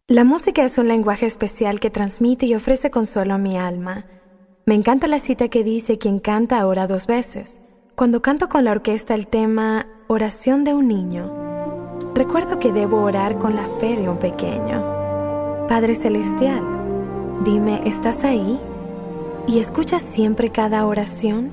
La música es un lenguaje especial que transmite y ofrece consuelo a mi alma. Me encanta la cita que dice: quien canta ora 2 veces. Cuando canto con la orquesta el tema Oración de un niño, recuerdo que debo orar con la fe de un pequeño. Padre Celestial, dime, ¿estás ahí? ¿Y escuchas siempre cada oración?